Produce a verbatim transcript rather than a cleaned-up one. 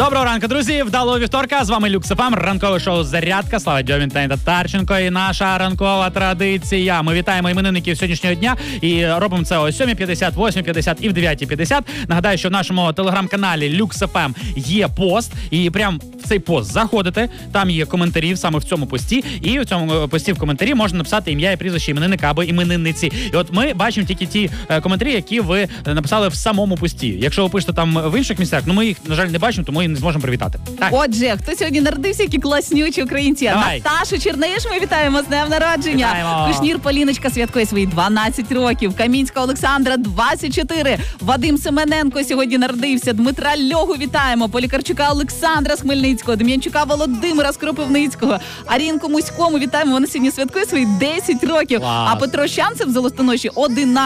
Доброго ранку, друзі! Вдалого вівторка. З вами Люкс еф ем, ранкове шоу «Зарядка». Слава Дьомін та Татарченко. І наша ранкова традиція. Ми вітаємо іменинників сьогоднішнього дня і робимо це о сьомій п'ятдесят, восьмій п'ятдесят і в дев'ятій п'ятдесят. Нагадаю, що в нашому телеграм-каналі Люкс еф ем є пост. І прям в цей пост заходите. Там є коментарі саме в цьому пості. І в цьому пості в коментарі можна написати ім'я і прізвище іменинника або іменинниці. І от ми бачимо тільки ті коментарі, які ви написали в самому пості. Якщо ви пишете там в інших місцях, ну ми їх, на жаль, не бачимо, тому і не зможемо привітати. Так. Отже, хто сьогодні народився, які класнючі українці? Давай. Наташу Черниш ми вітаємо з днем народження. Вітаємо. Кушнір Поліночка святкує свої дванадцять років. Камінська Олександра двадцять чотири. Вадим Семененко сьогодні народився. Дмитра Льогу вітаємо. Полікарчука Олександра з Хмельницького. Дем'янчука Володимира з Кропивницького. Арінку Муському вітаємо. Вона сьогодні святкує свої десять років. Клас. А Петро Щанцев з Золотоноші одинадцять.